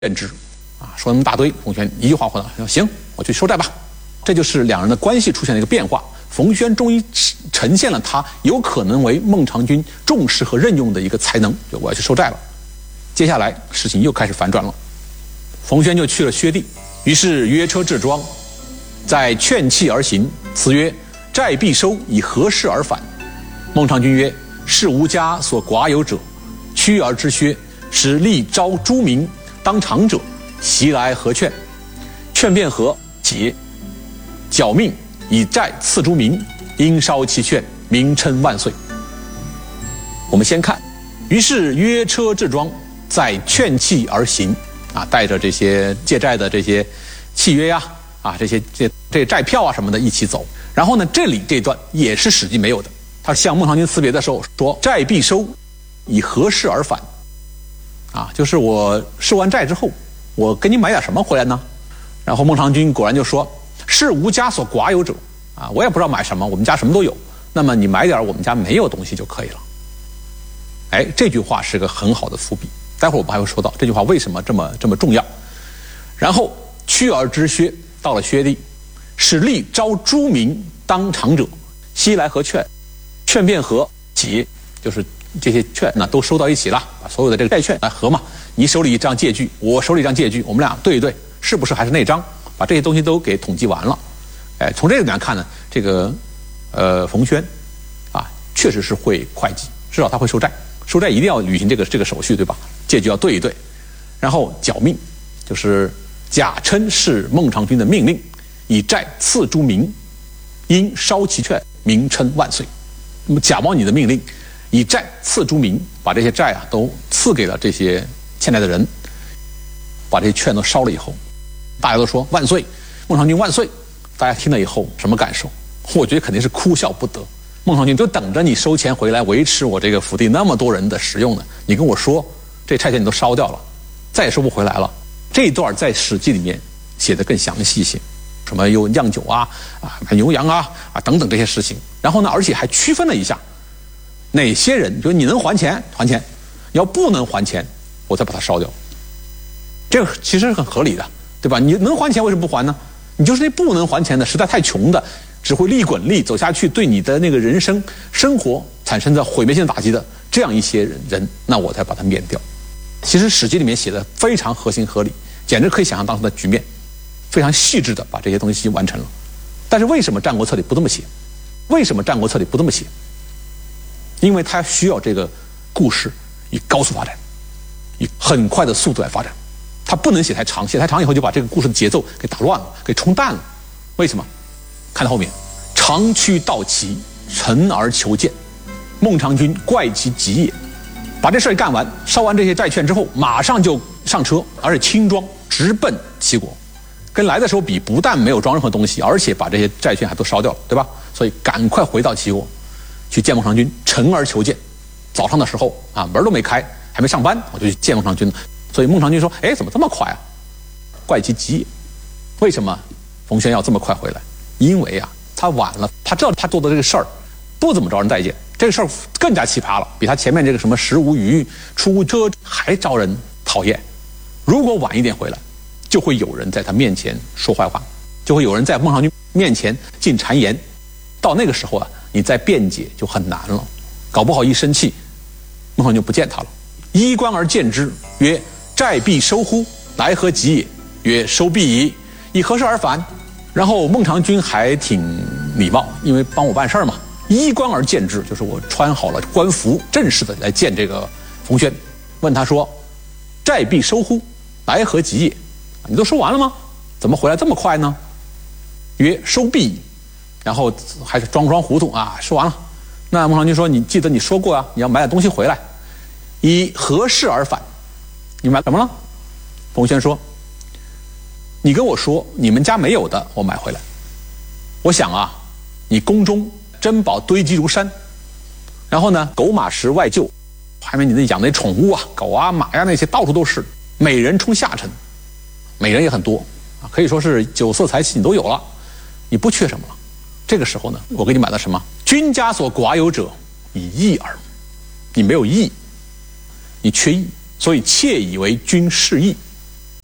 认知，说那么大堆，冯轩一句话回答说行，我去收债吧。这就是两人的关系出现了一个变化。冯轩终于呈现了他有可能为孟尝君重视和任用的一个才能，就我要去收债了。接下来事情又开始反转了，冯轩就去了薛地，于是约车置庄，在劝讫而行。辞曰：债必收，以何事而返？孟尝君曰：是吾家所寡有者，屈而知薛，使力招诸民当长者，袭来何劝？劝便和，解。剿命以债赐诸民，因烧其劝，名称万岁。我们先看，于是约车置庄，在劝讫而行，带着这些借债的这些契约呀，这些债票啊什么的一起走。然后呢，这里这段也是史记没有的。他向孟尝君辞别的时候说：债必收，以何事而返？就是我收完债之后，我给你买点什么回来呢？然后孟尝君果然就说：是吾家所寡有者，我也不知道买什么，我们家什么都有，那么你买点我们家没有东西就可以了。这句话是个很好的伏笔，待会儿我们还会说到这句话为什么这么重要。然后屈而知薛，到了薛地，使力招诸民当长者，昔来何劝？劝便和，解，就是这些劝呢都收到一起了，把所有的这个债券来和嘛，你手里一张借据，我手里一张借据，我们俩对一对，是不是还是那张？把这些东西都给统计完了。从这个来看呢，这个冯轩确实是会会计，至少他会收债，收债一定要履行这个手续，对吧？借据要对一对。然后剿命，就是假称是孟尝君的命令，以债赐诸民，因烧其劝，名称万岁。那么假冒你的命令，以债赐诸民，把这些债都赐给了这些欠债的人，把这些券都烧了以后，大家都说万岁，孟尝君万岁。大家听了以后什么感受？我觉得肯定是哭笑不得。孟尝君就等着你收钱回来维持我这个府地那么多人的食用呢，你跟我说这债券你都烧掉了，再也收不回来了。这一段在《史记》里面写得更详细一些，什么有酿酒买牛羊等等这些事情。然后呢，而且还区分了一下哪些人，比如你能还钱还钱，你要不能还钱，我再把它烧掉。这个其实是很合理的，对吧？你能还钱为什么不还呢？你就是那不能还钱的，实在太穷的，只会利滚利走下去，对你的那个人生生活产生的毁灭性打击的这样一些人，那我才把它免掉。其实《史记》里面写的非常合情合理，简直可以想象当时的局面，非常细致的把这些东西完成了。但是为什么《战国策》里不这么写？为什么《战国策》里不这么写？因为它需要这个故事以高速发展，以很快的速度来发展。它不能写太长，写太长以后就把这个故事的节奏给打乱了，给冲淡了。为什么？看到后面，长驱到齐，臣而求见。孟尝君怪其急也。把这事儿干完，烧完这些债券之后，马上就上车，而且轻装直奔齐国。跟来的时候比，不但没有装任何东西，而且把这些债券还都烧掉了，对吧？所以赶快回到齐国，去见孟尝君，臣而求见。早上的时候门都没开，还没上班，我就去见孟尝君了。所以孟尝君说：怎么这么快啊？怪其急也。为什么冯轩要这么快回来？因为他晚了，他知道他做的这个事儿不怎么招人待见，这个事儿更加奇葩了，比他前面这个什么食无鱼出车还招人讨厌。如果晚一点回来，就会有人在他面前说坏话，就会有人在孟尝君面前进谗言。到那个时候你再辩解就很难了，搞不好一生气，孟尝君就不见他了。衣冠而见之，曰：债必收乎？来何及也？曰：收必矣，以何事而返？然后孟尝君还挺礼貌，因为帮我办事儿嘛。衣冠而见之，就是我穿好了官服，正式的来见这个冯轩，问他说：债必收乎？来何及也？你都收完了吗？怎么回来这么快呢？曰：收必矣。然后还是装糊涂说完了。那孟尝君说：你记得你说过你要买点东西回来，以何事而返？你买什么了？冯轩说：你跟我说你们家没有的，我买回来。我想你宫中珍宝堆积如山，然后呢，狗马食外厩，还有你那养的宠物狗马呀那些到处都是，美人充下乘，美人也很多可以说是酒色财气你都有了，你不缺什么了。这个时候呢，我给你买了什么？君家所寡有者，以义耳。你没有义，你缺义，所以窃以为君是义。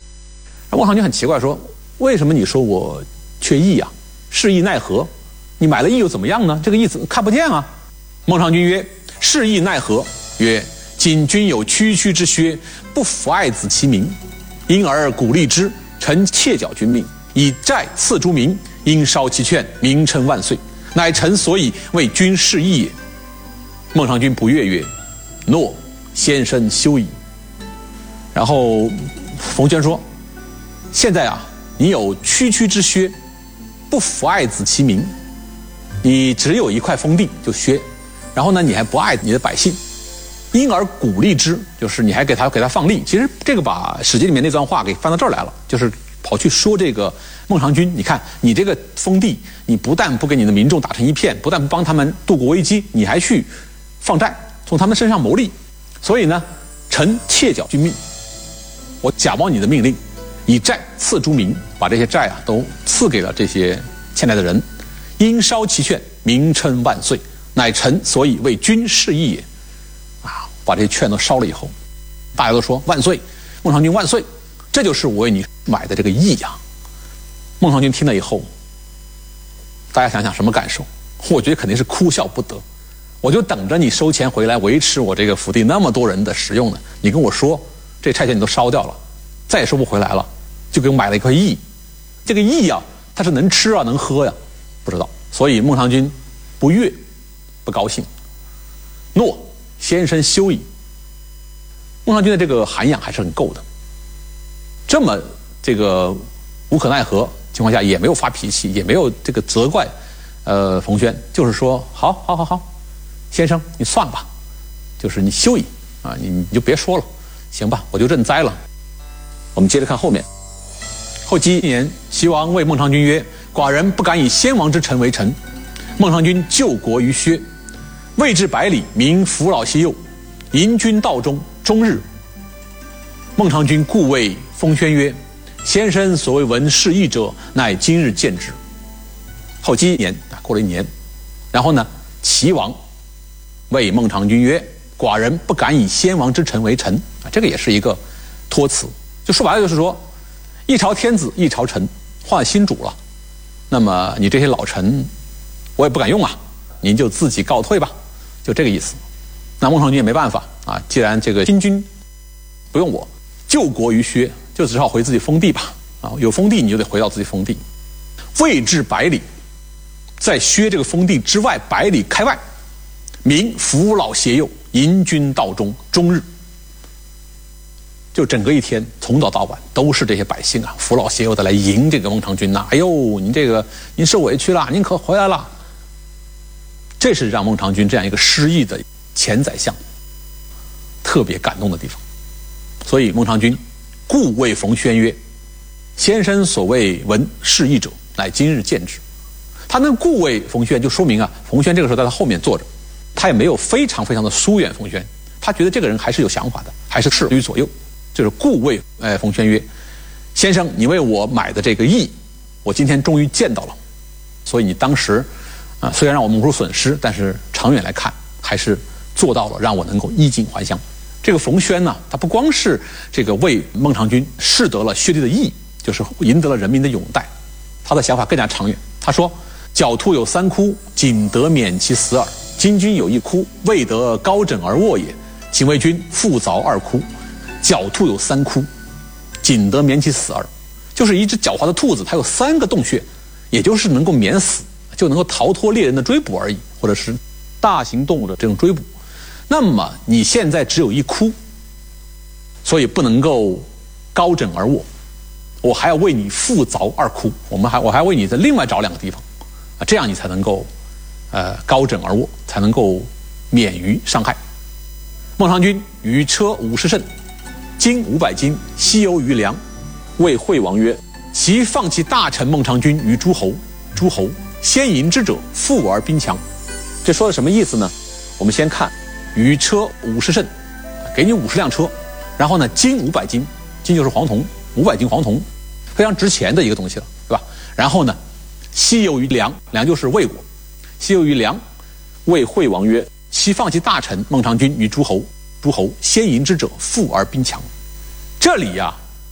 孟尝君很奇怪说：“为什么你说我缺义啊？是义奈何？你买了义又怎么样呢？这个义看不见啊。”孟尝君曰：“是义奈何？曰：今君有区区之薛，不抚爱子其民，因而鼓励之。臣窃缴君命，以债赐诸民，因烧其券，名称万岁。乃臣所以为君是义也。”孟尝君不悦曰：“诺，先生休矣。”然后冯轩说：“现在啊，你有区区之薛，不抚爱子其民，你只有一块封地就薛，然后呢，你还不爱你的百姓，因而鼓励之，就是你还给他放利。其实这个把《史记》里面那段话给翻到这儿来了，就是跑去说这个孟尝君，你看你这个封地，你不但不给你的民众打成一片，不但不帮他们度过危机，你还去放债，从他们身上牟利。所以呢，臣窃缴君命，我假冒你的命令，以债赐诸民，把这些债啊都赐给了这些欠债的人，因烧其券，名称万岁。乃臣所以为君是义也。啊，把这些券都烧了以后，大家都说万岁，孟尝君万岁，这就是我为你买的这个义呀。孟尝君听了以后，大家想想什么感受？我觉得肯定是哭笑不得。我就等着你收钱回来维持我这个府地那么多人的食用呢，你跟我说这债券你都烧掉了，再也收不回来了，就给我买了一块义。这个义呀，它是能吃啊能喝呀，不知道。所以孟尝君不悦，不高兴。诺，先生休矣。孟尝君的这个涵养还是很够的，这么这个无可奈何情况下也没有发脾气，也没有这个责怪冯轩，就是说好，先生你算吧，就是你休矣啊，你就别说了，行吧，我就认栽了。我们接着看后面。后姬年，齐王谓孟尝君曰：寡人不敢以先王之臣为臣。孟尝君救国于薛，未至百里，民扶老携幼，迎君道中，终日。孟尝君故谓封轩曰：先生所谓闻是义者，乃今日见之。后姬年，过了一年，然后呢，齐王谓孟尝君曰：寡人不敢以先王之臣为臣。这个也是一个托词，就说白了就是说，一朝天子一朝臣，换新主了，那么你这些老臣我也不敢用啊，您就自己告退吧，就这个意思。那孟尝君也没办法啊，既然这个新君不用我，救国于薛，就只好回自己封地吧。啊，有封地你就得回到自己封地。未至百里，在薛这个封地之外百里开外，民扶老携幼，迎君道中，终日。就整个一天从早到晚都是这些百姓啊，扶老携幼的来迎这个孟尝君呐。哎呦，您受委屈了，您可回来了。这是让孟尝君这样一个失意的前宰相特别感动的地方。所以孟尝君故谓冯轩曰：先生所谓闻是义者，乃今日见之。他那故谓冯轩，就说明啊，冯轩这个时候在他后面坐着，他也没有非常的疏远冯轩，他觉得这个人还是有想法的，还是侍于左右。就是故谓冯轩曰：先生，你为我买的这个义，我今天终于见到了，所以你当时虽然让我蒙受损失，但是长远来看还是做到了让我能够衣锦还乡。这个冯轩呢，他不光是这个为孟尝君试得了薛地的义，就是赢得了人民的拥戴，他的想法更加长远。他说：狡兔有三窟，仅得免其死耳。今君有一窟，未得高枕而卧也，请为君复凿二窟。狡兔有三窟，仅得免其死耳，就是一只狡猾的兔子，它有3个洞穴，也就是能够免死，就能够逃脱猎人的追捕而已，或者是大型动物的这种追捕。那么你现在只有一窟，所以不能够高枕而卧，我还要为你复凿2窟，我还为你再另外找2个地方，这样你才能够高枕而卧，才能够免于伤害。孟尝君于车50乘，金500斤，西游于梁，谓惠王曰：其放其大臣孟尝君于诸侯，诸侯先迎之者，富而兵强。这说的什么意思呢？我们先看于车50乘，给你50辆车，然后呢，金500斤，金就是黄铜，500斤黄铜，非常值钱的一个东西了，对吧？然后呢，西游于梁，梁就是魏国，西游于梁，谓惠王曰：其放其大臣孟尝君于诸侯，诸侯先迎之者，富而兵强。这里呀，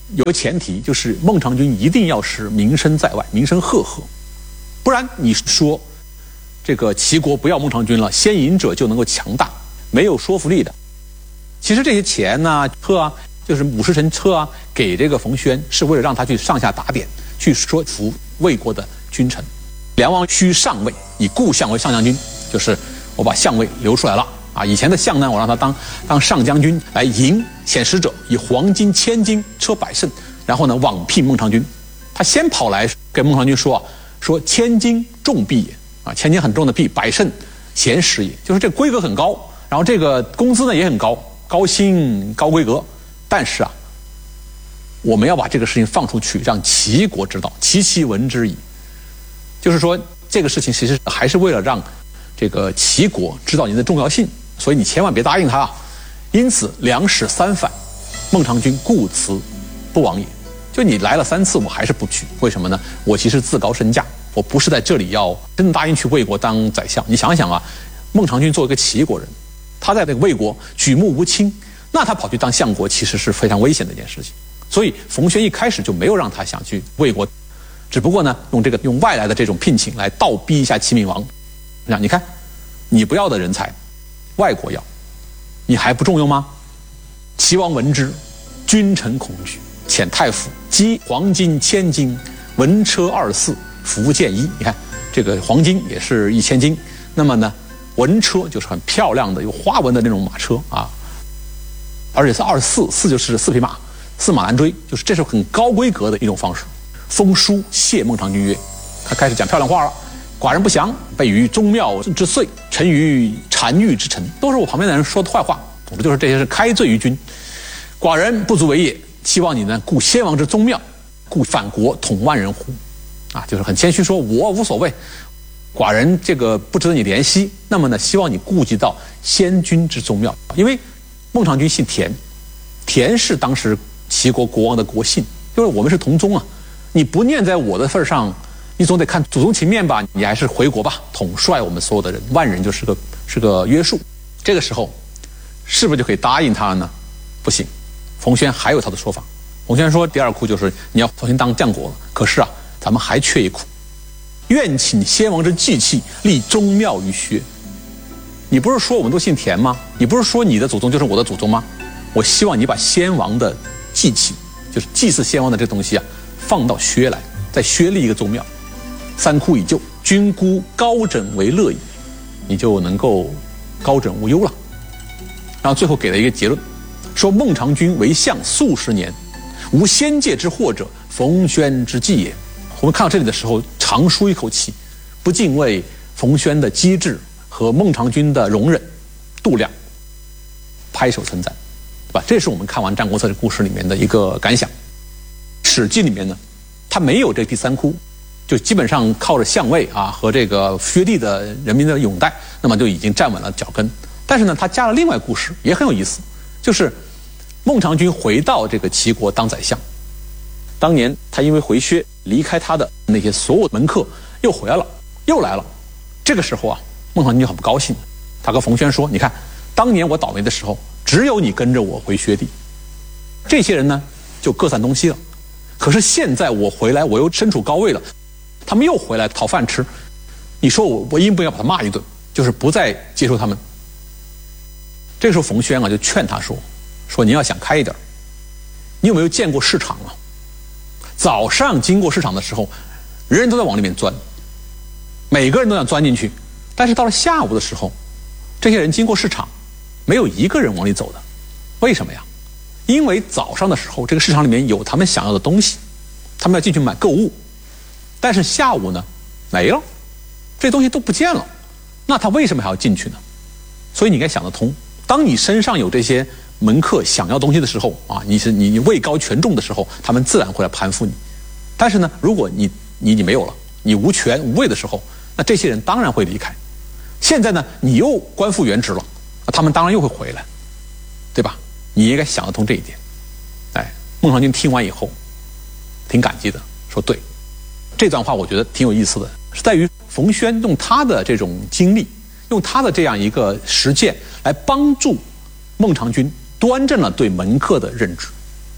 有个前提，就是孟尝君一定要是名声在外，名声赫赫，不然你说这个齐国不要孟尝君了，先赢者就能够强大，没有说服力的。其实这些钱呐、车啊，就是50乘车啊，给这个冯轩是为了让他去上下打点，去说服魏国的君臣。梁王须上位，以故相为上将军，就是我把相位留出来了啊。以前的相呢，我让他当上将军来迎遣使者，以黄金1000斤，车100乘，然后呢往聘孟尝君。他先跑来跟孟尝君说1000斤重币也啊，1000斤很重的币，100乘贤使也，就是这规格很高，然后这个工资呢也很高，高薪高规格。但是啊，我们要把这个事情放出去，让齐国知道，齐闻之矣。就是说，这个事情其实还是为了让这个齐国知道您的重要性，所以你千万别答应他啊。因此，梁使3反，孟尝君故辞不往也。就你来了3次，我还是不去，为什么呢？我其实自高身价，我不是在这里要真的答应去魏国当宰相。你想想啊，孟尝君作为一个齐国人，他在这个魏国举目无亲，那他跑去当相国，其实是非常危险的一件事情。所以冯轩一开始就没有让他想去魏国。只不过呢，用外来的这种聘请来倒逼一下齐闵王，你看，你不要的人才，外国要，你还不重用吗？齐王闻之，君臣恐惧，遣太傅积黄金1000斤，文车24，服剑1。你看这个黄金也是1000斤，那么呢，文车就是很漂亮的有花纹的那种马车啊，而且是24，4就是4匹马，4马难追，就是这是很高规格的一种方式。封书谢孟尝君曰，他开始讲漂亮话了。寡人不祥，被于宗庙之岁，臣于单于之臣，都是我旁边的人说的坏话。总之就是这些是开罪于君。寡人不足为也，期望你呢顾先王之宗庙，顾反国统万人乎？啊，就是很谦虚说，我无所谓，寡人这个不值得你怜惜。那么呢，希望你顾及到先君之宗庙，因为孟尝君姓田，田是当时齐国国王的国姓，就是我们是同宗啊。你不念在我的份上，你总得看祖宗情面吧，你还是回国吧，统帅我们所有的人，万人就是个约束。这个时候，是不是就可以答应他了呢？不行，冯轩还有他的说法。冯轩说，第2库就是你要重新当将国了。可是啊，咱们还缺一库，愿请先王之祭器，立宗庙于薛。你不是说我们都姓田吗？你不是说你的祖宗就是我的祖宗吗？我希望你把先王的祭器，就是祭祀先王的这东西啊，放到薛来，在薛立一个宗庙，3库已就，君孤高枕为乐矣，你就能够高枕无忧了。然后最后给了一个结论，说孟尝君为相数十年，无先界之祸者，冯轩之计也。我们看到这里的时候，长舒一口气，不禁为冯轩的机智和孟尝君的容忍、度量拍手称赞，对吧？这是我们看完《战国策》这故事里面的一个感想。《史记》里面呢，它没有这第3库，就基本上靠着相位啊和这个薛地的人民的拥戴，那么就已经站稳了脚跟。但是呢，他加了另外故事，也很有意思，就是孟尝君回到这个齐国当宰相，当年他因为回薛离开他的那些所有门客又回来了，又来了。这个时候啊，孟尝君就很不高兴，他跟冯轩说：“你看，当年我倒霉的时候，只有你跟着我回薛地，这些人呢就各散东西了。可是现在我回来，我又身处高位了，他们又回来讨饭吃，你说我应不应该把他骂一顿，就是不再接受他们？”这个时候冯轩啊就劝他说你要想开一点，你有没有见过市场啊？早上经过市场的时候，人人都在往里面钻，每个人都想钻进去，但是到了下午的时候，这些人经过市场，没有一个人往里走的。为什么呀？因为早上的时候，这个市场里面有他们想要的东西，他们要进去买购物，但是下午呢，没了，这东西都不见了，那他为什么还要进去呢？所以你应该想得通，当你身上有这些门客想要东西的时候啊，你位高权重的时候，他们自然会来盘附你。但是呢，如果你没有了，你无权无位的时候，那这些人当然会离开。现在呢，你又官复原职了，他们当然又会回来，对吧？你应该想得通这一点。哎，孟尝君听完以后，挺感激的，说对。这段话我觉得挺有意思的，是在于冯轩用他的这种经历，用他的这样一个实践来帮助孟尝君端正了对门客的认知。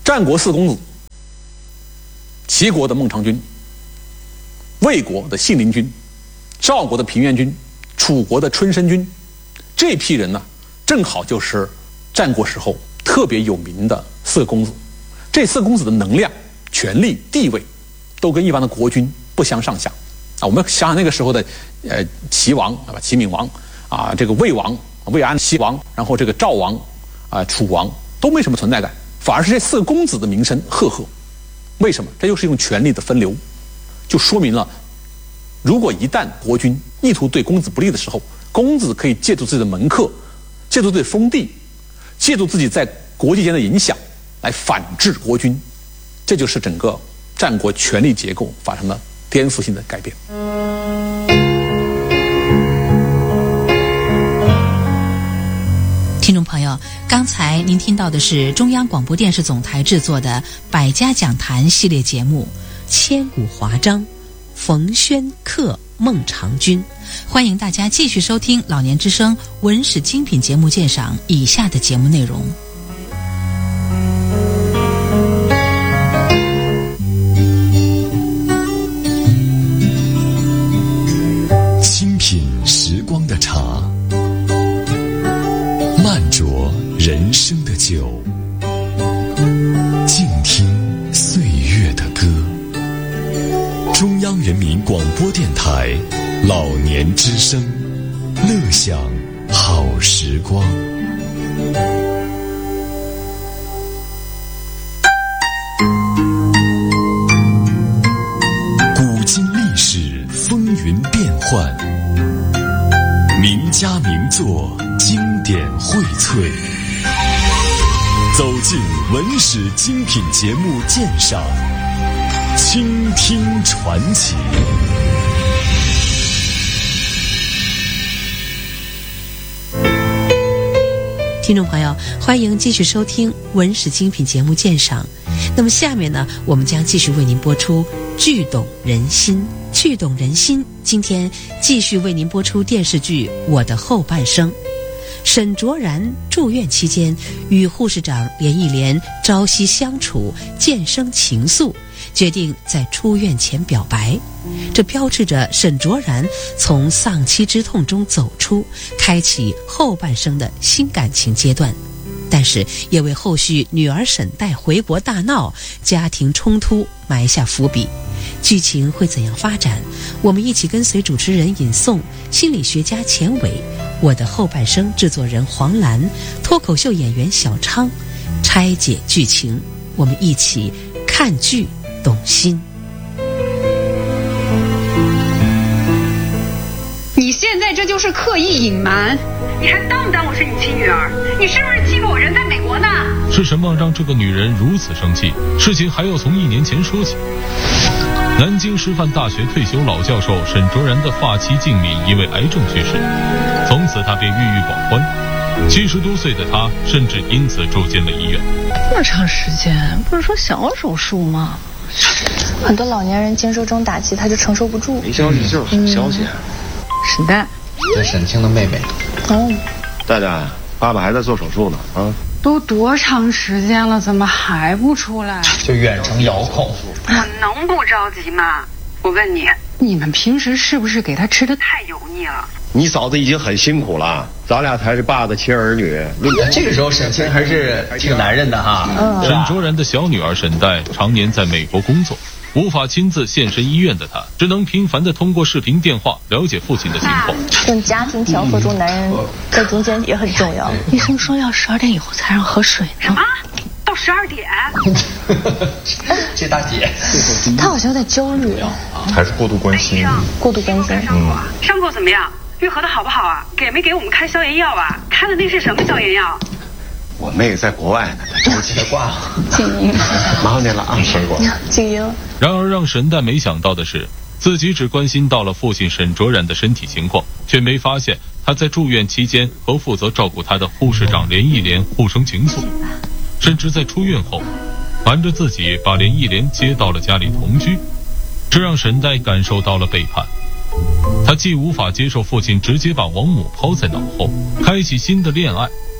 战国四公子，齐国的孟尝君，魏国的信陵君，赵国的平原君，楚国的春申君，这批人呢，正好就是战国时候特别有名的四个公子。这四个公子的能量、权力、地位，都跟一般的国君不相上下。我们想想那个时候的齐王啊，齐闵王啊，这个魏王、魏安西王，然后这个赵王啊、楚王都没什么存在感，反而是这四个公子的名声赫赫。为什么？这就是一种权力的分流，就说明了，如果一旦国君意图对公子不利的时候，公子可以借助自己的门客，借助自己的封地，借助自己在国际间的影响来反制国君。这就是整个战国权力结构发生了颠覆性的改变。 听众朋友，刚才您听到的是中央广播电视总台制作的《百家讲坛》系列节目《千古华章》，冯轩客孟尝君。欢迎大家继续收听老年之声文史精品节目鉴赏以下的节目内容。 清品时光的茶，慢酌人生的酒，静听岁月的歌。中央人民广播电台老年之声，乐享好时光。古今历史风云变幻，名家名作经典荟萃，走进文史精品节目鉴赏，倾听传奇。 听众朋友，欢迎继续收听文史精品节目鉴赏。那么下面呢，我们将继续为您播出剧懂人心。剧懂人心，今天继续为您播出电视剧《我的后半生》。沈卓然住院期间，与护士长连忆莲朝夕相处，渐生情愫，决定在出院前表白。这标志着沈卓然从丧妻之痛中走出，开启后半生的新感情阶段。但是也为后续女儿沈黛回国大闹、家庭冲突埋下伏笔。剧情会怎样发展？我们一起跟随主持人尹颂、心理学家钱伟、我的后半生制作人黄澜、脱口秀演员小昌拆解剧情。我们一起看剧懂心。 你现在这就是刻意隐瞒，你还当不当我是你亲女儿？你是不是欺负我人在美国呢？ 是什么让这个女人如此生气？事情还要从1年前说起。南京师范大学退休老教授沈卓然的发妻静敏因为癌症去世，从此他便郁郁寡欢。70多岁的他甚至因此住进了医院。 这么长时间，不是说小手术吗？ 很多老年人经受这种打击，他就承受不住。 没消息就是好消息。 沈黛， 这沈清的妹妹。 哦， 黛黛，爸爸还在做手术呢啊！ 都多长时间了，怎么还不出来？ 就远程遥控。 我能不着急吗？我问你，你们平时是不是给他吃的太油腻了？ 你嫂子已经很辛苦了，咱俩才是爸的亲儿女。 这个时候沈清还是挺男人的哈。 沈卓然的小女儿沈黛常年在美国工作，无法亲自现身医院的她，只能频繁地通过视频电话了解父亲的情况。 跟家庭调和中，男人在中间也很重要。 医生说要12点以后才让喝水呢。 什么？到12点？ 这大姐， 他好像有点焦虑， 还是过度关心？ 过度关心。 伤口怎么样？愈合的好不好啊？给没给我们开消炎药啊？开的那是什么消炎药？ 我妹在国外呢，她着急的挂了。 静音。 麻烦您了啊，沈果。 静音。 然而让沈黛没想到的是，自己只关心到了父亲沈卓然的身体情况，却没发现他在住院期间和负责照顾他的护士长连忆莲互生情愫，甚至在出院后瞒着自己把连忆莲接到了家里同居，这让沈黛感受到了背叛。他既无法接受父亲直接把王母抛在脑后，开启新的恋爱，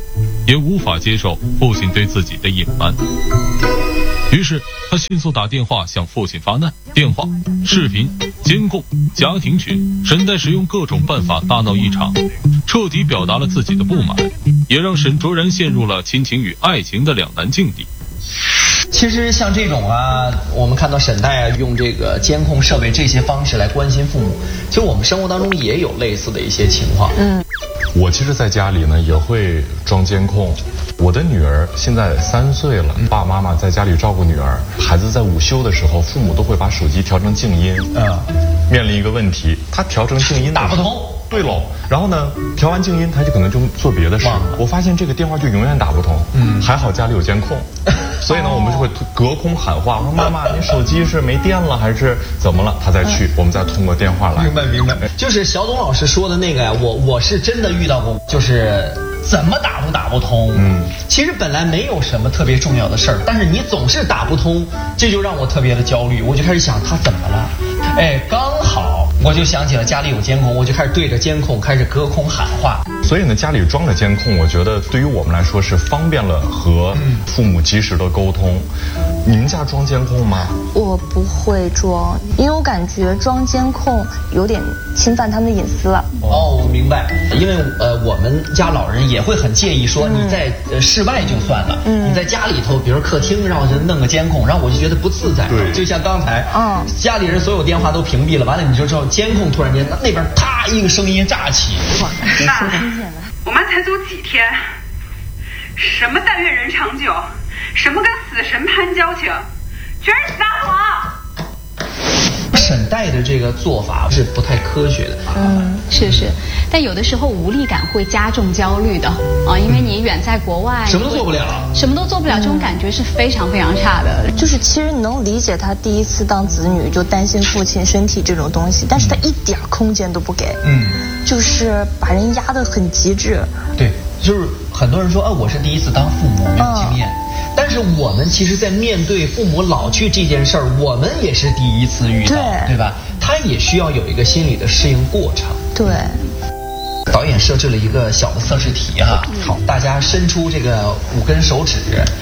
也无法接受父亲对自己的隐瞒。于是他迅速打电话向父亲发难，电话、视频、监控、家庭群，沈代使用各种办法大闹一场，彻底表达了自己的不满，也让沈卓然陷入了亲情与爱情的两难境地。 其实像这种啊，我们看到沈代用这个监控设备这些方式来关心父母，其实我们生活当中也有类似的一些情况。 我其实在家里呢也会装监控。我的女儿现在3岁了，爸爸妈妈在家里照顾女儿，孩子在午休的时候，父母都会把手机调成静音。面临一个问题，他调成静音打不通。 对喽，然后呢，调完静音，他就可能就做别的事。我发现这个电话就永远打不通。还好家里有监控，所以呢，我们就会隔空喊话，我说妈妈，你手机是没电了还是怎么了？他再去，我们再通过电话来。 明白。就是小董老师说的那个呀，我是真的遇到过，就是怎么打都打不通。其实本来没有什么特别重要的事儿，但是你总是打不通，这就让我特别的焦虑。我就开始想他怎么了？刚好我就想起了家里有监控，我就开始对着监控开始隔空喊话。 所以呢，家里装了监控，我觉得对于我们来说是方便了和父母及时的沟通。你们家装监控吗？ 我不会装，因为我感觉装监控有点侵犯他们的隐私了。 我明白，因为我们家老人也会很介意说你在室外就算了，你在家里头，比如客厅，让我就弄个监控，然后我就觉得不自在。对，就像刚才，家里人所有电话都屏蔽了，完了你就知道监控突然间那边啪一个声音炸起。 那我妈才走几天，什么但愿人长久，什么跟死神攀交情，全是撒谎。 沈代的这个做法是不太科学的。 是，但有的时候无力感会加重焦虑的因为你远在国外， 什么都做不了， 这种感觉是非常非常差的。 就是其实能理解他第一次当子女就担心父亲身体这种东西，但是他一点空间都不给，就是把人压得很极致。 对，就是很多人说我是第一次当父母，没有经验。但是我们其实在面对父母老去这件事儿，我们也是第一次遇到，对吧？他也需要有一个心理的适应过程。 对。 导演设置了一个小的测试题哈，好，大家伸出这个5根手指，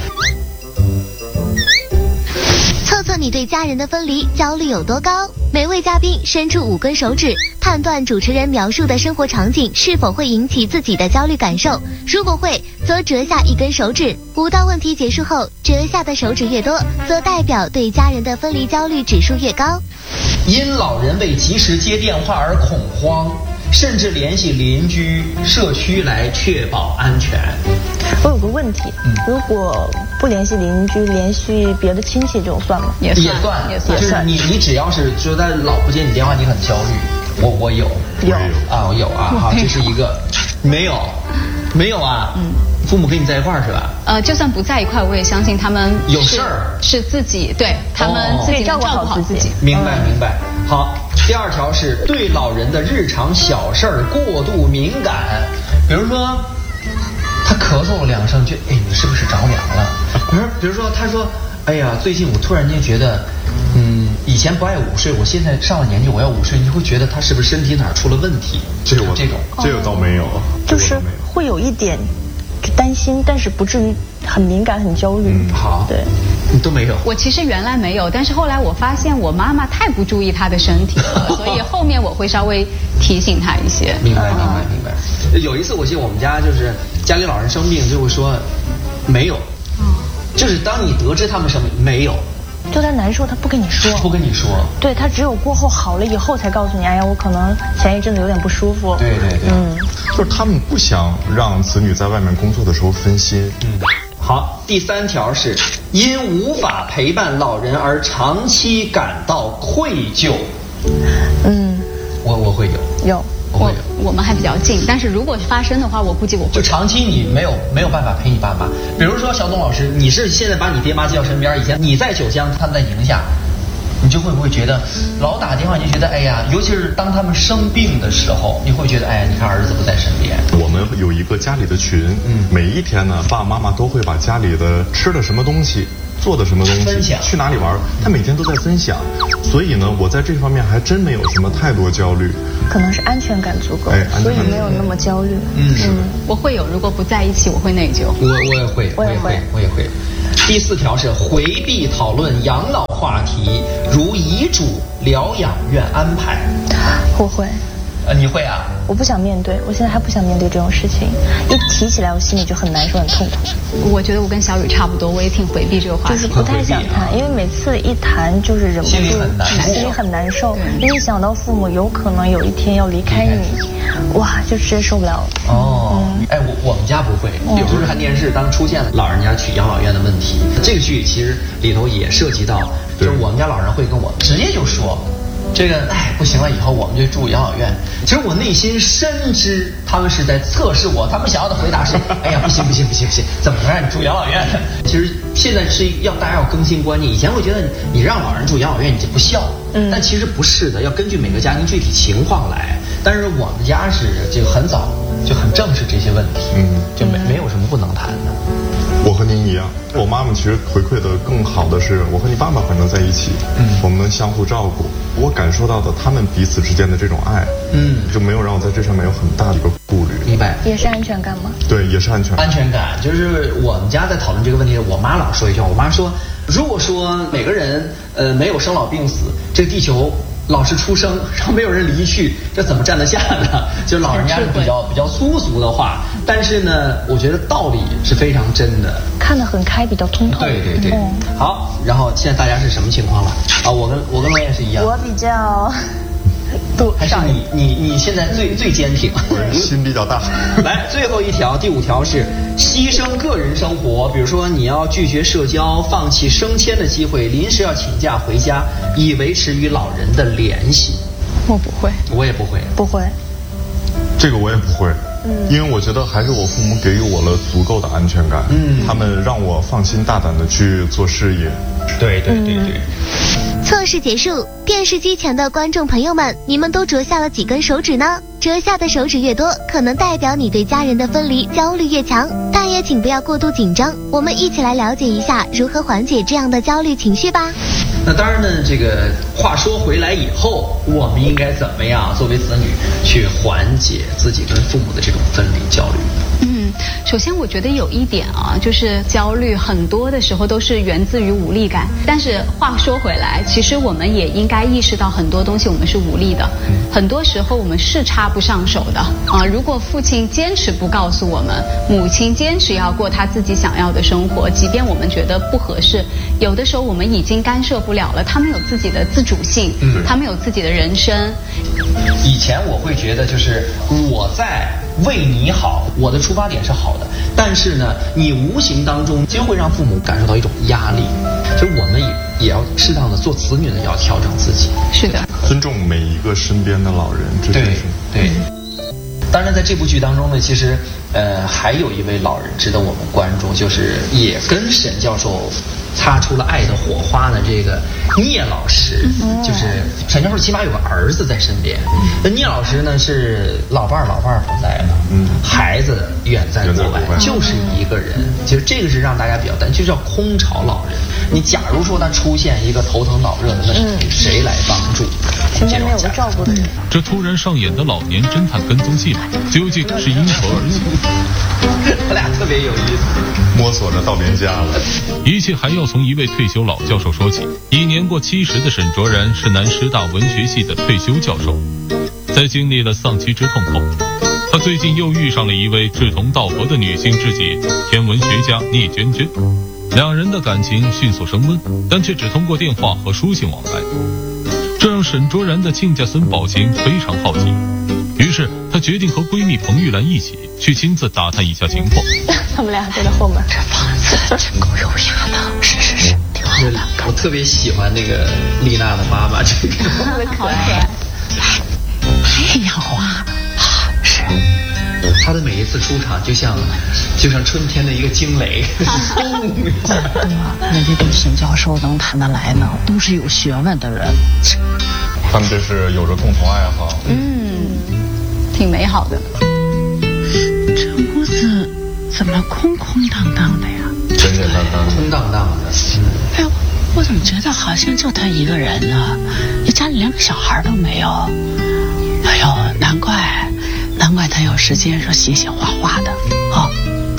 测测你对家人的分离焦虑有多高。每位嘉宾伸出5根手指，判断主持人描述的生活场景是否会引起自己的焦虑感受。如果会，则折下1根手指。5道问题结束后，折下的手指越多，则代表对家人的分离焦虑指数越高。 因老人未及时接电话而恐慌，甚至联系邻居、社区来确保安全。 我有个问题，如果不联系邻居，联系别的亲戚，这种算吗？ 也算。就是你只要是觉得老不接你电话，你很焦虑。我有好，这是一个没有啊。父母跟你在一块儿是吧？ 就算不在一块，我也相信他们有事儿是自己，对他们自己照顾好自己。 明白。好，第2条是对老人的日常小事儿过度敏感，比如说他咳嗽了2声，就你是不是着凉了？比如说他说，最近我突然间觉得，以前不爱午睡，我现在上了年纪我要午睡，你会觉得他是不是身体哪出了问题？这种这个倒没有， 就是会有一点担心，但是不至于很敏感很焦虑。 好， 对， 你都没有。 我其实原来没有，但是后来我发现我妈妈太不注意她的身体了，所以后面我会稍微提醒她一些。 明白。有一次我记得我们家就是家里老人生病，就会说没有，就是当你得知他们生病没有， 就他难受，他不跟你说。对，他只有过后好了以后才告诉你，我可能前一阵子有点不舒服。 对。 就是他们不想让子女在外面工作的时候分心。 好，第3条是因无法陪伴老人而长期感到愧疚。我会有。 我们还比较近，但是如果发生的话，我估计我会。 就长期你没有办法陪你爸妈。比如说小董老师，你是现在把你爹妈接到身边，以前你在九江，他们在宁夏，你就会不会觉得老打电话，你就觉得尤其是当他们生病的时候，你会觉得你看儿子不在身边。 我们有一个家里的群，每一天呢，爸爸妈妈都会把家里的吃的什么东西做的什么东西，去哪里玩，他每天都在分享。所以呢，我在这方面还真没有什么太多焦虑。 可能是安全感足够，所以没有那么焦虑。 我会有，如果不在一起，我会内疚。 我也会。第4条是回避讨论养老话题，如遗嘱、疗养院安排。 我会。 你会啊？ 我不想面对，我现在还不想面对这种事情，一提起来我心里就很难受，很痛苦。 我觉得我跟小雨差不多，我也挺回避这个话题， 就是不太想谈，因为每次一谈就是忍不住，心里很难受。因为想到父母有可能有一天要离开你，哇，就直接受不了了。 我们家不会，有时候看电视，当出现了老人家去养老院的问题，这个剧其实里头也涉及到，就是我们家老人会跟我直接就说。这个不行了，以后我们就住养老院。其实我内心深知他们是在测试我，他们想要的回答是：哎呀，不行，怎么能让你住养老院？其实现在是大家要更新观念。以前会觉得你让老人住养老院你就不孝，但其实不是的，要根据每个家庭具体情况来。但是我们家是这个很早就很正视这些问题，就没有什么不能谈的。 我和您一样，我妈妈其实回馈的更好的是，我和你爸爸反正在一起，我们相互照顾，我感受到的他们彼此之间的这种爱，就没有让我在这上面有很大的一个顾虑。 明白？ 也是安全感吗？ 对，也是安全感。 安全感就是我们家在讨论这个问题，我妈老说一句话，我妈说，如果说每个人没有生老病死，这个地球老是出生，然后没有人离去，这怎么站得下呢？就老人家是比较粗俗的话，但是呢，我觉得道理是非常真的， 看得很开，比较通透。 对。好，然后现在大家是什么情况了？我跟罗燕是一样。 我比较还是你现在最坚挺， 心比较大。 来，最后一条，第5条是牺牲个人生活，比如说你要拒绝社交，放弃升迁的机会，临时要请假回家，以维持与老人的联系。 我不会， 我也不会， 不会。 这个我也不会，因为我觉得还是我父母给予我了足够的安全感，他们让我放心大胆的去做事业。 对。 测试结束，电视机前的观众朋友们，你们都折下了几根手指呢？折下的手指越多，可能代表你对家人的分离焦虑越强，但也请不要过度紧张。我们一起来了解一下如何缓解这样的焦虑情绪吧。 那当然呢，这个话说回来以后，我们应该怎么样作为子女去缓解自己跟父母的这种分离焦虑？ 首先我觉得有一点就是焦虑很多的时候都是源自于无力感。但是话说回来，其实我们也应该意识到很多东西我们是无力的，很多时候我们是插不上手的如果父亲坚持不告诉我们，母亲坚持要过他自己想要的生活，即便我们觉得不合适，有的时候我们已经干涉不了了，他们有自己的自主性，他们有自己的人生。 以前我会觉得就是我在为你好，我的出发点是好的，但是呢，你无形当中就会让父母感受到一种压力。就我们也要适当的做子女的，要调整自己。 是的， 尊重每一个身边的老人，这真是对。当然，在这部剧当中呢，其实还有一位老人值得我们关注，就是也跟沈教授擦出了爱的火花的这个聂老师，就是沈教授起码有个儿子在身边，那聂老师呢是老伴儿不在了，孩子远在国外，就是一个人。其实这个是让大家比较担心，就叫空巢老人。你假如说他出现一个头疼脑热的问题，谁来帮助？ 身边没有个照顾的人。 这突然上演的老年侦探跟踪戏码，究竟是因何而起？ 他俩特别有意思， 摸索着到别人家了。 一切还要从一位退休老教授说起。已年过70的沈卓然是南师大文学系的退休教授，在经历了丧妻之痛后，他最近又遇上了一位志同道合的女性知己，天文学家聂娟娟。两人的感情迅速升温，但却只通过电话和书信往来，这让沈卓然的亲家孙宝琴非常好奇。于是她决定和闺蜜彭玉兰一起去亲自打探一下情况。 他们俩就在后面。 这房子真够优雅的，是，挺好的。 我特别喜欢那个丽娜的妈妈，这个特别可爱。 太阳花，是。 她的每一次出场就像春天的一个惊雷，轰一下。 人家跟沈教授能谈得来呢，都是有学问的人。 他们这是有着共同爱好， 挺美好的。 这屋子怎么空空荡荡的呀？ 简简单单、 空荡荡的。 哎，我怎么觉得好像就他一个人呢？你家里连个小孩都没有。哎呦，难怪他有时间说写写画画的哦。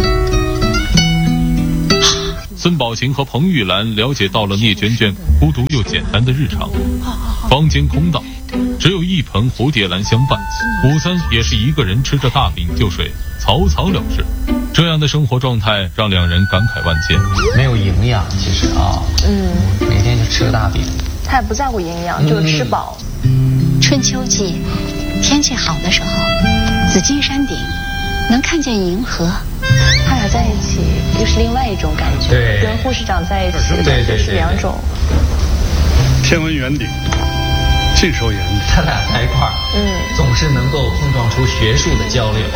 孙宝琴和彭玉兰了解到了聂娟娟孤独又简单的日常。房间空荡，只有一盆蝴蝶兰相伴。午餐也是一个人吃着大饼就睡，草草了事。这样的生活状态让两人感慨万千。 没有营养，其实啊，每天就吃个大饼。 他也不在乎营养，就是吃饱。 春秋季，天气好的时候，紫金山顶能看见银河。 他俩在一起又是另外一种感觉， 对， 跟护士长在一起对是两种。 天文园顶，尽收眼底。 他俩在一块儿，总是能够碰撞出学术的交流。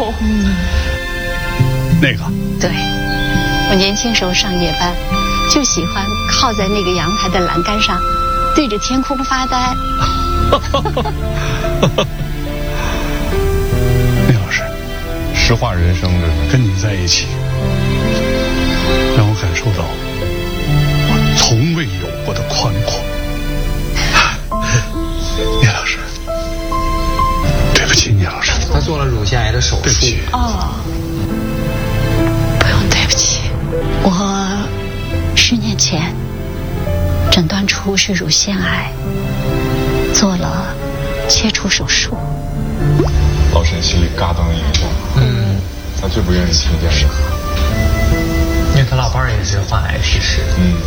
那个， 对，我年轻时候上夜班，就喜欢靠在那个阳台的栏杆上，对着天空发呆。 聂老师， 实话人生的， 跟你在一起，让我感受到我从未有过的宽阔。聂老师，对不起，聂老师， 他做了乳腺癌的手术。 对不起。 不用对不起，我10年前诊断出是乳腺癌，做了切除手术。 老沈心里嘎噔一声，他最不愿意听见的， 因为他老伴儿也是患癌去世。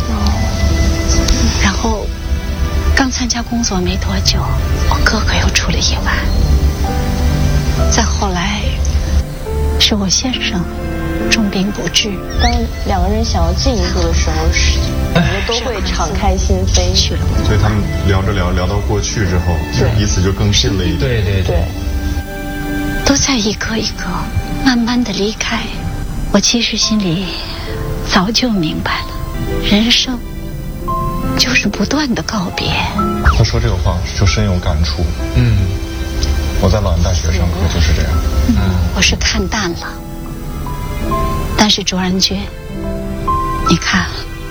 然后刚参加工作没多久，我哥哥又出了意外。再后来是我先生重病不治。 当两个人想要进一步的时候，两个都会敞开心扉去了。 所以他们聊着聊到过去之后，彼此就更近了一点。 对， 都在一个一个慢慢的离开。我其实心里早就明白了，人生就是不断的告别。 他说这个话就深有感触。我在老安大学上课就是这样。 我是看淡了，但是卓然娟，你看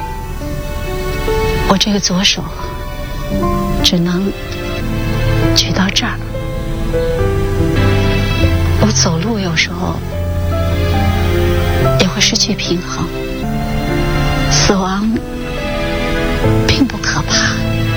我这个左手只能举到这儿，我走路有时候也会失去平衡。死亡并不可怕，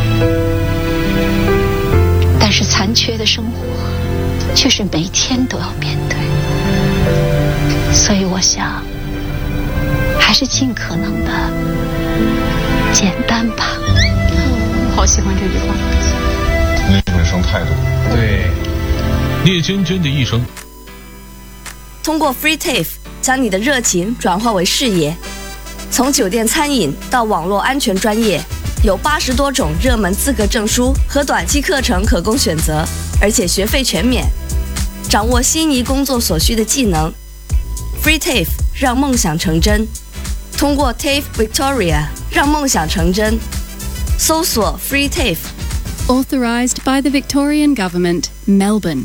但是残缺的生活却是每天都要面对。所以我想还是尽可能的简单吧。 好喜欢这句话。 那种人生态度。 对， 聂娟娟的一生， 通过 Free TAFE 将你的热情转化为事业，从酒店餐饮到网络安全专业，有80多种热门资格证书和短期课程可供选择，而且学费全免。掌握心仪工作所需的技能， Free TAFE 让梦想成真。通过 TAFE Victoria 让梦想成真，搜索 Free TAFE。 Authorised by the Victorian Government, Melbourne。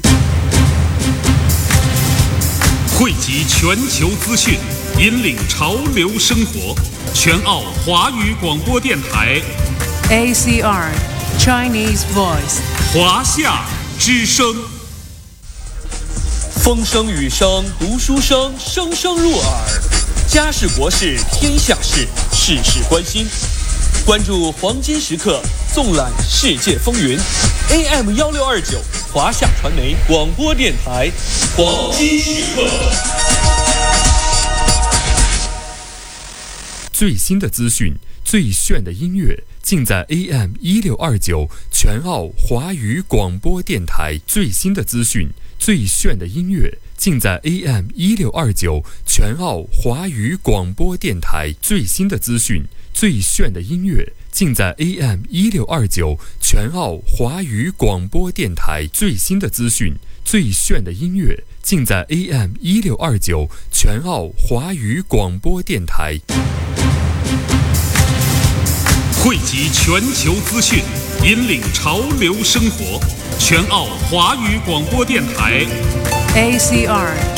汇集全球资讯，引领潮流生活。全澳华语广播电台 ACR Chinese Voice 华夏之声。 风声雨声读书声，声声入耳。家事国事天下事，事事关心。关注黄金时刻，纵览世界风云。AM 1629华夏传媒广播电台黄金时刻。 最新的资讯，最炫的音乐，尽在 AM 1629全澳华语广播电台。最新的资讯，最炫的音乐，尽在 AM 1629全澳华语广播电台。最新的资讯，最炫的音乐，尽在 AM 1629全澳华语广播电台。最新的资讯，最炫的音乐，尽在 AM 1629全澳华语广播电台。 汇集全球资讯，引领潮流生活。全澳华语广播电台 ACR